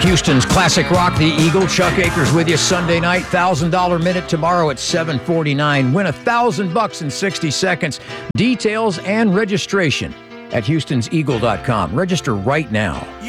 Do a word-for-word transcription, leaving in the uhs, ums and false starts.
Houston's classic rock, The Eagle. Chuck Akers with you Sunday night. one thousand dollars minute tomorrow at seven forty-nine. Win a thousand bucks in sixty seconds. Details and registration at houstons eagle dot com. Register right now.